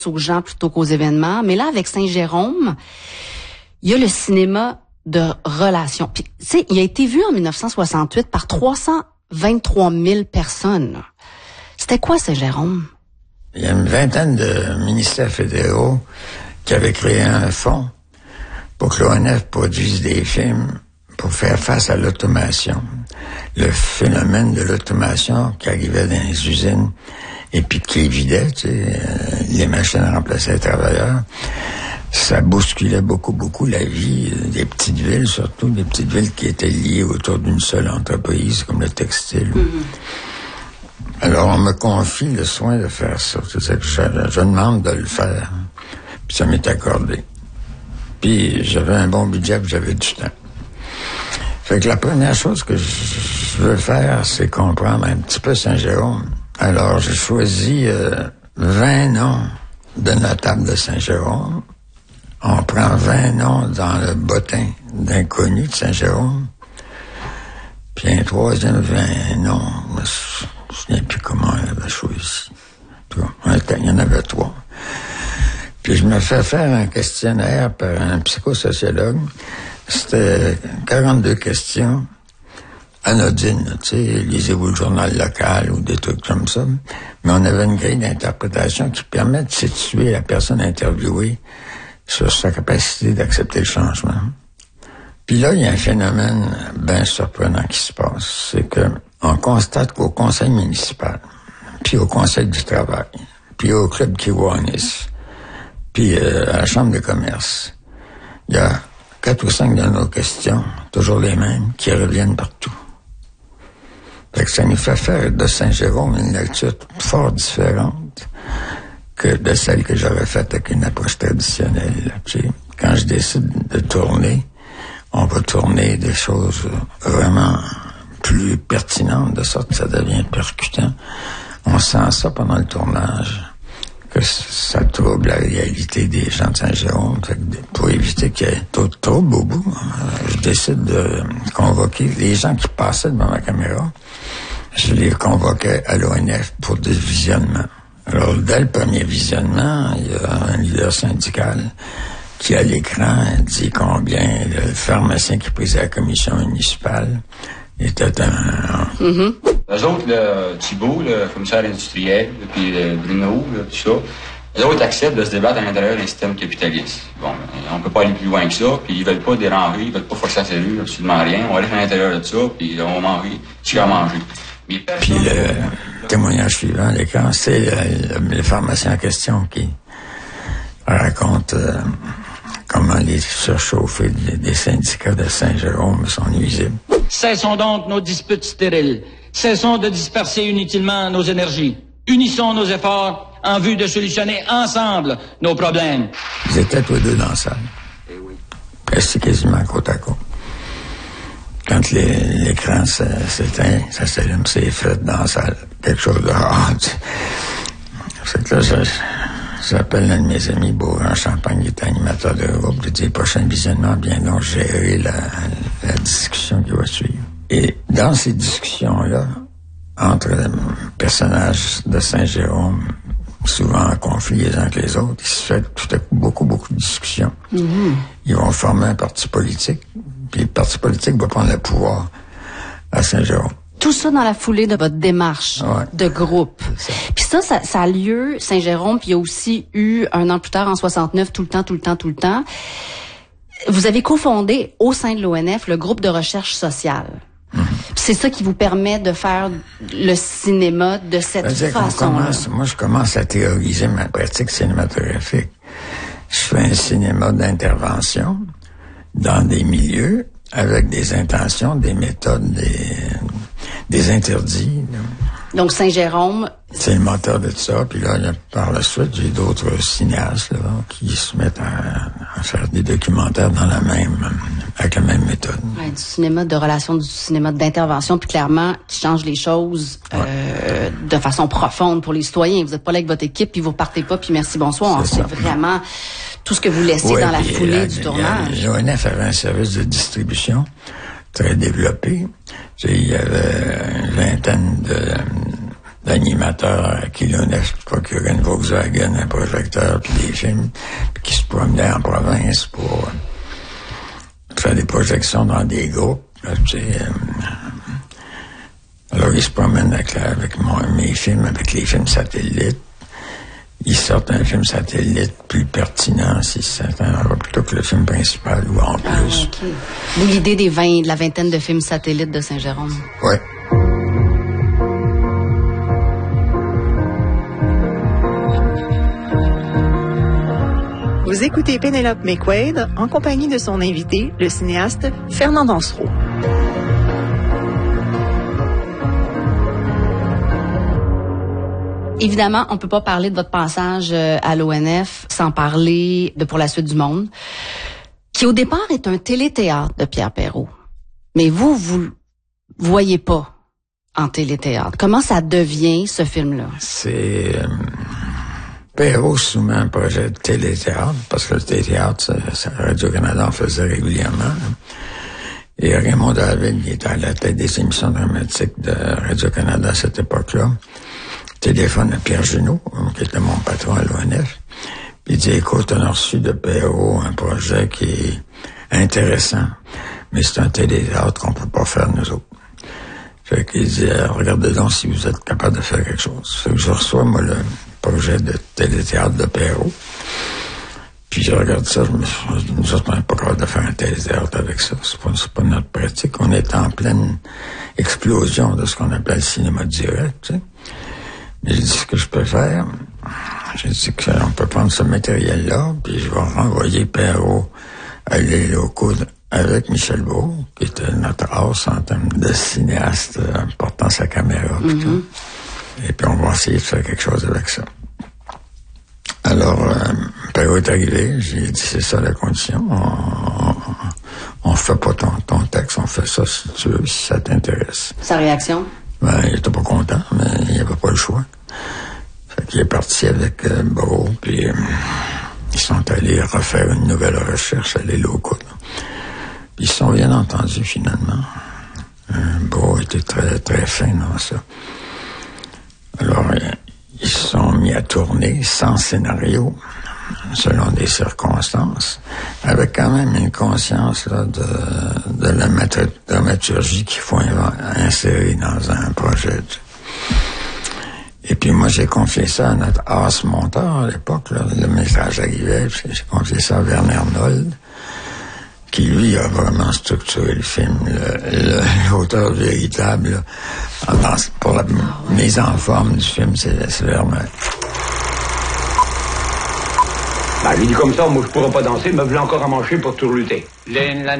aux gens plutôt qu'aux événements. Mais là, avec Saint-Jérôme, il y a le cinéma de relations. Puis, tu sais, il a été vu en 1968 par 323 000 personnes. C'était quoi, Saint-Jérôme? Il y a une vingtaine de ministères fédéraux qui avaient créé un fonds pour que l'ONF produise des films pour faire face à l'automation. Le phénomène de l'automation qui arrivait dans les usines et puis qui évidait, tu sais, les machines remplaçaient les travailleurs. Ça bousculait beaucoup la vie des petites villes, surtout des petites villes qui étaient liées autour d'une seule entreprise, comme le textile. Alors, on me confie le soin de faire ça. Je demande de le faire. Puis ça m'est accordé. Puis j'avais un bon budget, puis j'avais du temps. Fait que la première chose que je veux faire, c'est comprendre un petit peu Saint-Jérôme. Alors, j'ai choisi 20 noms de notables de Saint-Jérôme. On prend 20 noms dans le bottin d'inconnus de Saint-Jérôme. Puis un troisième 20 noms, je me souviens plus comment on avait choisi. Il y en avait 3. Puis je me fais faire un questionnaire par un psychosociologue. C'était 42 questions anodines, tu sais, lisez-vous le journal local ou des trucs comme ça. Mais on avait une grille d'interprétation qui permet de situer la personne interviewée sur sa capacité d'accepter le changement. Puis là, il y a un phénomène bien surprenant qui se passe. C'est que on constate qu'au conseil municipal, puis au conseil du travail, puis au club Kiwanis, puis à la chambre de commerce, il y a 4 ou 5 de nos questions, toujours les mêmes, qui reviennent partout. Fait que ça nous fait faire de Saint-Jérôme une lecture fort différente que de celle que j'aurais faite avec une approche traditionnelle. Tu sais, quand je décide de tourner, on va tourner des choses vraiment plus pertinentes, de sorte que ça devient percutant. On sent ça pendant le tournage, que ça trouble la réalité des gens de Saint-Jérôme. Pour éviter qu'il y ait trop de boubou, je décide de convoquer les gens qui passaient devant ma caméra. Je les convoquais à l'ONF pour des visionnements. Alors, dès le premier visionnement, il y a un leader syndical qui, à l'écran, dit combien le pharmacien qui présidait la commission municipale était un... Eux autres, là, Thibault, le commissaire industriel, puis Bruno, là, tout ça, eux autres acceptent de se débattre à l'intérieur d'un système capitaliste. Bon, on peut pas aller plus loin que ça, puis ils veulent pas déranger, ils veulent pas forcer la cellule, absolument rien. On va aller à l'intérieur de ça, puis on va manger, tu vas manger. Puis le témoignage suivant à l'écran, c'est le pharmacien en question qui raconte comment les surchauffés des syndicats de Saint-Jérôme sont nuisibles. Cessons donc nos disputes stériles. Cessons de disperser inutilement nos énergies. Unissons nos efforts en vue de solutionner ensemble nos problèmes. Ils étaient tous les deux dans la salle. Presque quasiment côte à côte. Quand l'écran s'éteint, ça s'allume, c'est fait dans la salle. Quelque chose de rare. C'est que là, j'appelle un de mes amis, Beaugrand Champagne, qui est animateur de groupe. Je dis, prochain visionnement, bien donc gérer la discussion qui va suivre. Et dans ces discussions-là, entre les personnages de Saint-Jérôme, souvent en conflit les uns avec les autres, il se fait tout à coup beaucoup de discussions. Ils vont former un parti politique, puis le parti politique va prendre le pouvoir à Saint-Jérôme. Tout ça dans la foulée de votre démarche de groupe. Puis ça a lieu, Saint-Jérôme, puis il y a aussi eu, un an plus tard, en 69, tout le temps. Vous avez cofondé au sein de l'ONF le groupe de recherche sociale. C'est ça qui vous permet de faire le cinéma de cette façon-là. Moi, je commence à théoriser ma pratique cinématographique. Je fais un cinéma d'intervention dans des milieux avec des intentions, des méthodes, des interdits. Donc, Saint-Jérôme... C'est le moteur de tout ça. Puis là, par la suite, j'ai d'autres cinéastes là, qui se mettent à faire des documentaires avec la même méthode. Ouais, du cinéma de relation, du cinéma d'intervention, puis clairement, qui change les choses de façon profonde pour les citoyens. Vous n'êtes pas là avec votre équipe, puis vous partez pas, puis merci, bonsoir. C'est vraiment tout ce que vous laissez dans la foulée du tournage. L'ONF avait un service de distribution très développé. Il y avait une vingtaine d'animateurs à Kilonef qui procuraient une Volkswagen, un projecteur, puis des films, puis qui se promenaient en province pour faire des projections dans des groupes. Là, alors, ils se promènent avec mes films, avec les films satellites. Ils sortent un film satellite plus pertinent, si certains, plutôt que le film principal ou en plus. Okay. D'où l'idée de la vingtaine de films satellites de Saint-Jérôme. Oui. Vous écoutez Pénélope McQuaid en compagnie de son invité, le cinéaste Fernand Dansereau. Évidemment, on peut pas parler de votre passage à l'ONF sans parler de Pour la suite du monde, qui au départ est un téléthéâtre de Pierre Perrault. Mais vous voyez pas en téléthéâtre. Comment ça devient, ce film-là? C'est... Perrault soumet un projet de téléthéâtre, parce que le téléthéâtre, Radio-Canada en faisait régulièrement. Et Raymond David, qui était à la tête des émissions dramatiques de Radio-Canada à cette époque-là, téléphone à Pierre Junot, qui était mon patron à l'ONF, puis il dit, écoute, on a reçu de Perrault un projet qui est intéressant, mais c'est un téléthéâtre qu'on peut pas faire nous autres. Fait qu'il dit, regardez donc si vous êtes capable de faire quelque chose. Fait que je reçois, moi, le projet de téléthéâtre de Perrault, puis je regarde ça, nous autres, on n'est pas capable de faire un téléthéâtre avec ça. C'est pas notre pratique. On est en pleine explosion de ce qu'on appelle le cinéma direct, tu sais. Mais j'ai dit, ce que je peux faire, j'ai dit qu'on peut prendre ce matériel-là, puis je vais renvoyer Perrault à les locaux avec Michel Beau, qui était notre as en termes de cinéaste portant sa caméra. Mm-hmm. Et puis on va essayer de faire quelque chose avec ça. Alors, Perrault est arrivé, j'ai dit, c'est ça la condition, on fait pas ton texte, on fait ça si tu veux, si ça t'intéresse. Sa réaction? Ben, il était pas content, mais il avait pas le choix. Fait qu'il est parti avec Beau, puis ils sont allés refaire une nouvelle recherche à les locaux. Puis ils se sont bien entendus, finalement. Beau était très, très fin dans ça. Alors, ils se sont mis à tourner sans scénario, selon des circonstances, avec quand même une conscience là, de la dramaturgie qu'il faut insérer dans un projet. Et puis moi, j'ai confié ça à notre as monteur à l'époque, là, le métrage arrivait, j'ai confié ça à Werner Nold, qui lui a vraiment structuré le film, l'auteur véritable, là, pour la mise en forme du film, c'est Werner. Ben, lui dit comme ça, moi je pourrais pas danser, me voilà encore à manger pour tout lutter. Les jeunes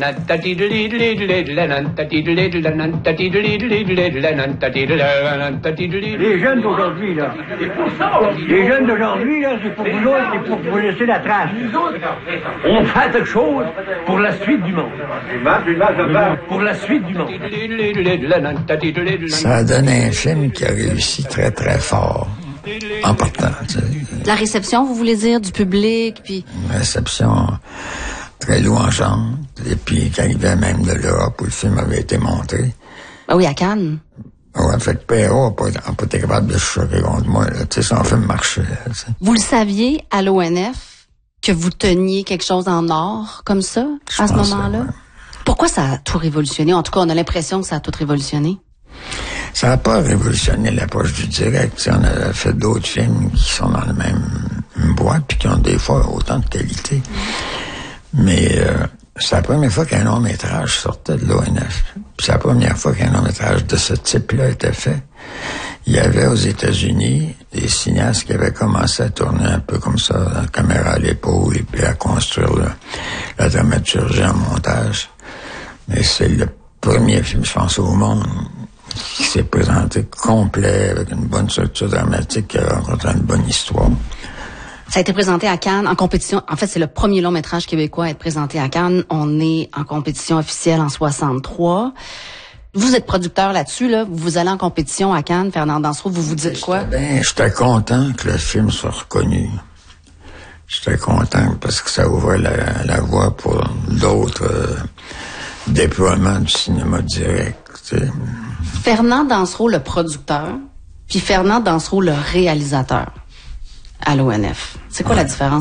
d'aujourd'hui, là. Les jeunes d'aujourd'hui, là, c'est pour vous autres et pour vous laisser la trace. On fait quelque chose pour la suite du monde. Pour la suite du monde. Ça a donné un film qui a réussi très très fort. En partant, tu sais. La réception, vous voulez dire, du public, puis... Une réception très louangeante, et puis qui arrivait même de l'Europe où le film avait été montré. Ah oui, à Cannes. Ouais, fait que Perrault n'a pas été capable de se choquer contre moi, là. Tu sais, son film marchait, tu sais. Vous le saviez, à l'ONF, que vous teniez quelque chose en or, comme ça, à ce moment-là? Ouais. Pourquoi ça a tout révolutionné? En tout cas, on a l'impression que ça a tout révolutionné. Ça n'a pas révolutionné l'approche du direct. T'sais, on a fait d'autres films qui sont dans le même boîte puis qui ont des fois autant de qualité. Mais c'est la première fois qu'un long-métrage sortait de l'ONF. Puis c'est la première fois qu'un long-métrage de ce type-là était fait. Il y avait aux États-Unis des cinéastes qui avaient commencé à tourner un peu comme ça, la caméra à l'épaule, et puis à construire la dramaturgie en montage. Mais c'est le premier film, je pense, au monde qui s'est présenté complet, avec une bonne structure dramatique, qui a rencontré une bonne histoire. Ça a été présenté à Cannes en compétition. En fait, c'est le premier long métrage québécois à être présenté à Cannes. On est en compétition officielle en 63. Vous êtes producteur là-dessus, là. Vous allez en compétition à Cannes, Fernand Dansereau, vous vous dites quoi? J'étais content que le film soit reconnu. J'étais content parce que ça ouvrait la voie pour d'autres déploiements du cinéma direct, tu sais. Fernand Dansereau, le producteur, puis Fernand Dansereau, le réalisateur à l'ONF. C'est quoi la différence